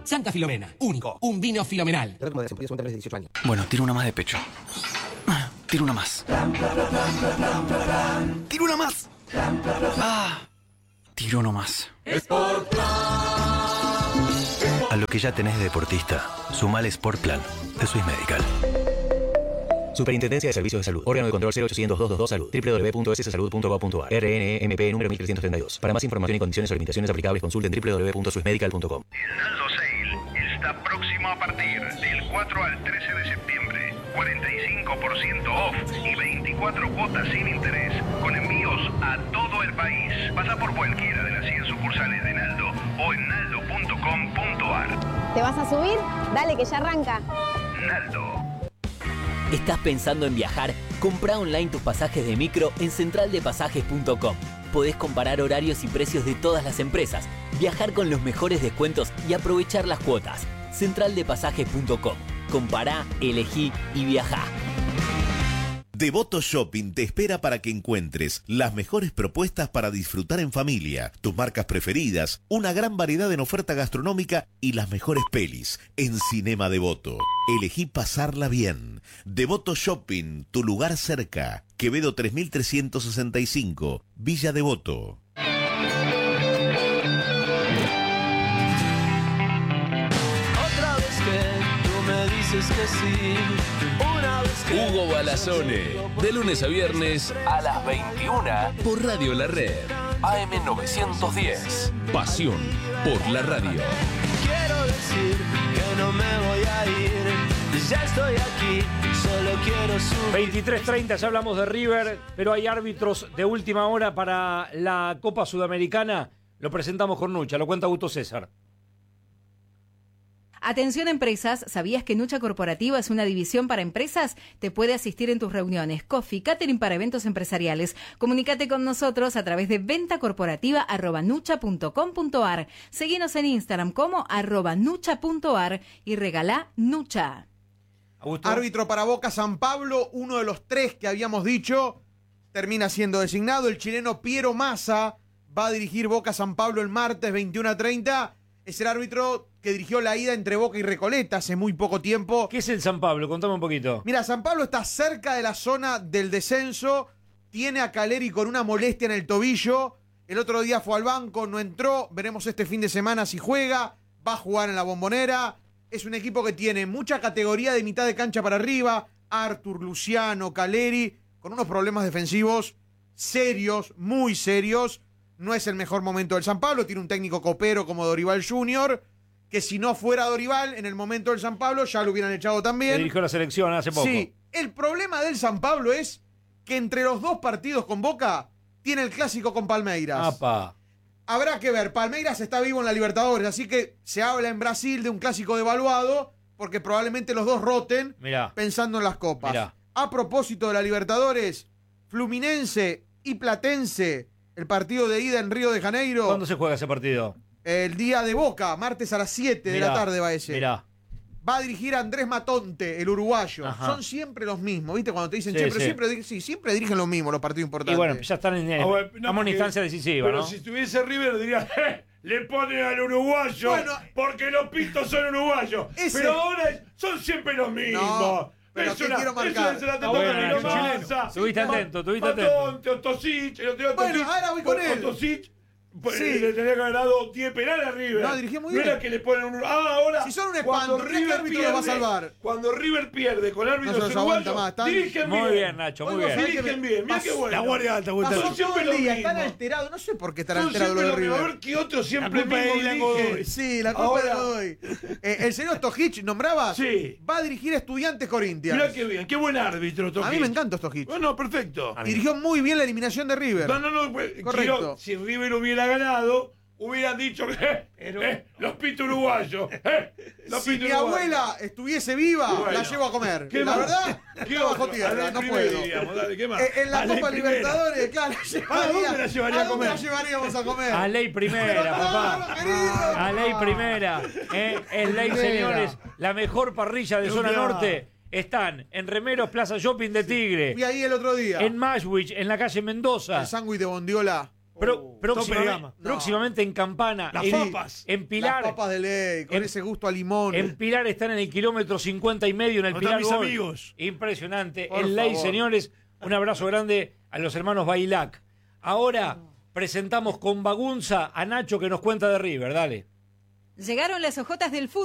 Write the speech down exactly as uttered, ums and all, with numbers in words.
Santa Filomena, único, un vino filomenal. Bueno, tiro una más de pecho. Tiro una más. Tiro una más. Ah, tiro uno más. A lo que ya tenés de deportista, sumale Sport Plan de Swiss Medical. Superintendencia de Servicios de Salud. Órgano de control cero ochocientos, doscientos veintidós Salud. doble u doble u doble u punto s s salud punto gov punto a r. R N M P número mil trescientos treinta y dos. Para más información y condiciones o limitaciones aplicables, consulten doble u doble u doble u punto swiss medical punto com. El Naldo Sale está próximo a partir del cuatro al trece de septiembre. cuarenta y cinco por ciento off y veinticuatro cuotas sin interés, con envíos a todo el país. Pasa por cualquiera de las cien sucursales de Naldo o en naldo punto com punto a r. ¿Te vas a subir? Dale, que ya arranca. Naldo. ¿Estás pensando en viajar? Comprá online tus pasajes de micro en central de pasajes punto com. Podés comparar horarios y precios de todas las empresas, viajar con los mejores descuentos y aprovechar las cuotas. central de pasajes punto com. Compará, elegí y viajá. Devoto Shopping te espera para que encuentres las mejores propuestas para disfrutar en familia, tus marcas preferidas, una gran variedad en oferta gastronómica y las mejores pelis en Cinema Devoto. Elegí pasarla bien. Devoto Shopping, tu lugar cerca. Quevedo tres mil trescientos sesenta y cinco, Villa Devoto. Otra vez que tú me dices que sí. Una vez que Hugo Balazone, de lunes a viernes a las veintiuna por Radio La Red. A M novecientos diez. Pasión por la radio. quiero decir que no me voy a ir. Ya estoy aquí, solo quiero subir. veintitrés treinta, ya hablamos de River, pero hay árbitros de última hora para la Copa Sudamericana. Lo presentamos con Nucha, lo cuenta Augusto César. Atención empresas, ¿sabías que Nucha Corporativa es una división para empresas? Te puede asistir en tus reuniones. Coffee, catering para eventos empresariales. Comunícate con nosotros a través de venta corporativa arroba nucha punto com punto a r. Seguinos en Instagram como arroba nucha punto a r y regalá Nucha. Augusto. Árbitro para Boca San Pablo, uno de los tres que habíamos dicho, termina siendo designado. El chileno Piero Massa va a dirigir Boca San Pablo el martes veintiuno a treinta. Es el árbitro que dirigió la ida entre Boca y Recoleta hace muy poco tiempo. ¿Qué es el San Pablo? Contame un poquito. Mira, San Pablo está cerca de la zona del descenso. Tiene a Caleri con una molestia en el tobillo. El otro día fue al banco, no entró. Veremos este fin de semana si juega. Va a jugar en la Bombonera. Es un equipo que tiene mucha categoría de mitad de cancha para arriba. Arthur, Luciano, Caleri, con unos problemas defensivos serios, muy serios. No es el mejor momento del San Pablo. Tiene un técnico copero como Dorival junior, que si no fuera Dorival en el momento del San Pablo ya lo hubieran echado también. Le dirigió la selección hace poco. Sí, el problema del San Pablo es que entre los dos partidos con Boca tiene el clásico con Palmeiras. Apa. Habrá que ver, Palmeiras está vivo en la Libertadores, así que se habla en Brasil de un clásico devaluado, porque probablemente los dos roten Mirá. pensando en las copas. Mirá. A propósito de la Libertadores, Fluminense y Platense, el partido de ida en Río de Janeiro. ¿Cuándo se juega ese partido? El día de Boca, martes a las siete de la tarde va ese. Mirá. Va a dirigir a Andrés Matonte, el uruguayo. Ajá. Son siempre los mismos, ¿viste? Cuando te dicen Sí, siempre, sí. siempre, sí, siempre dirigen los mismos los partidos importantes. Y bueno, ya están en, Ah, bueno, no, estamos en instancia decisiva, pero ¿no? si estuviese River diría, eh, le ponen al uruguayo Bueno, porque los pistos son uruguayos. ese- Pero ahora son siempre los mismos. No, pero es ¿qué una, quiero marcar? es una Ah, bueno, Tito es un Massa, chileno. Estuviste atento, estuviste atento. Matonte, Otosic, el otro día Bueno, Otosic, ahora voy con él. Otosic, pues, Sí. le tenía que haber dado diez penales a River. No, dirigió muy No bien. era que le ponen un... Ah, ahora... Si son un cuando espanto, ¿qué árbitro lo va a salvar? Cuando River pierde con No árbitros se los aguanta uruguayos, más, están- dirigen Muy bien. bien, Nacho, muy Hoy vos bien. sabés que Dirigen me- bien, mira pasó- qué bueno. La guardia alta, Pasó Son siempre todo el lo día, mismo. están alterados. No sé por qué están Son alterados los siempre de lo mismo. A River. ver qué otro siempre La culpa el es de mismo Dylan dirige. Godoy. Sí, la culpa Ahora- de Godoy. Eh, el señor Stojic, ¿nombrabas? Sí. Va a dirigir Estudiantes Corinthians. Mirá qué bien, qué buen árbitro, Toquic. A mí me encanta Stojic. Bueno, perfecto. Dirigió muy bien la eliminación de River. No, no, no. pues, Correcto. quiero- si River hubiera ganado, hubieran dicho que eh, los pito uruguayos. Eh, los Si pito mi uruguayos. abuela estuviese viva, Bueno. la llevo a comer. ¿Qué La más? verdad, ¿Qué está bajo otro? tierra, A la no primera, puedo. digamos, dale, ¿qué más? Eh, en la A la Copa primera. Libertadores, claro, la llevaría. dónde la llevaría a ¿A dónde comer? la llevaríamos a comer? A ley primera, Pero, papá. no, querido. A ley primera. ¿eh? Es ley, Primera. señores. La mejor parrilla de zona Primera. norte. Están en Remeros, Plaza Shopping de Tigre. Fui ahí el otro día. En Mashwich, en la calle Mendoza. El sándwich de bondiola. Pro- próximamente, gama. próximamente en Campana. Las en, papas. En Pilar. Las papas de ley, con en, ese gusto a limón. En Pilar están en el kilómetro cincuenta y medio, en el ¿Dónde Pilar están mis Gol. amigos? Impresionante. Por En ley, favor. señores, un abrazo grande a los hermanos Bailac. Ahora presentamos con Bagunza a Nacho que nos cuenta de River. Dale. Llegaron las ojotas del fútbol.